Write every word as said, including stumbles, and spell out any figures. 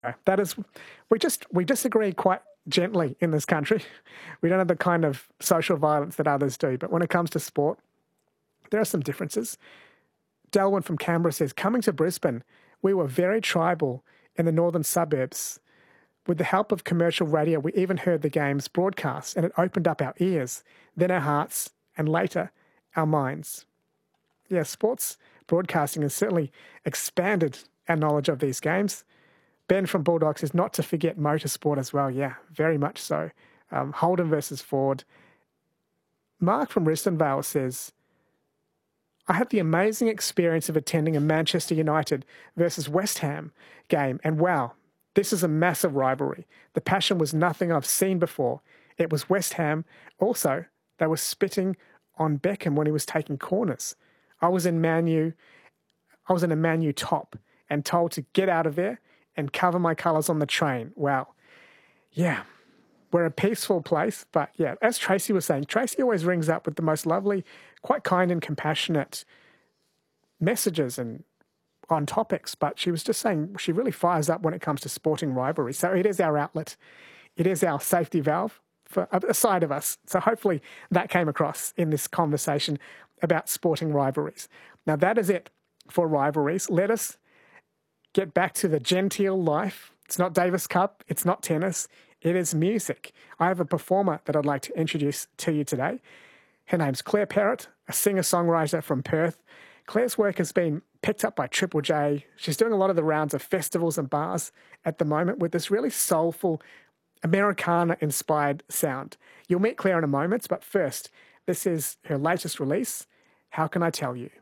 That is, we just we disagree quite gently in this country. We don't have the kind of social violence that others do. But when it comes to sport, there are some differences. Delwyn from Canberra says, coming to Brisbane, we were very tribal in the northern suburbs. With the help of commercial radio, we even heard the games broadcast, and it opened up our ears, then our hearts, and later our minds. Yeah, sports broadcasting has certainly expanded our knowledge of these games. Ben from Bulldogs says not to forget motorsport as well. Yeah, very much so. Um, Holden versus Ford. Mark from Ristonvale says, I had the amazing experience of attending a Manchester United versus West Ham game, and wow, this is a massive rivalry. The passion was nothing I've seen before. It was West Ham. Also, they were spitting on Beckham when he was taking corners. I was in Man U. I was in a Man U top and told to get out of there and cover my colours on the train. Wow. Yeah, we're a peaceful place, but yeah, as Tracy was saying, Tracy always rings up with the most lovely, quite kind and compassionate messages and on topics, but she was just saying she really fires up when it comes to sporting rivalry. So it is our outlet. It is our safety valve for a side of us. So hopefully that came across in this conversation about sporting rivalries. Now that is it for rivalries. Let us get back to the genteel life. It's not Davis Cup. It's not tennis. It is music. I have a performer that I'd like to introduce to you today. Her name's Claire Perrott, a singer-songwriter from Perth. Claire's work has been picked up by Triple J. She's doing a lot of the rounds of festivals and bars at the moment with this really soulful, Americana-inspired sound. You'll meet Claire in a moment, but first, this is her latest release, How Can I Tell You?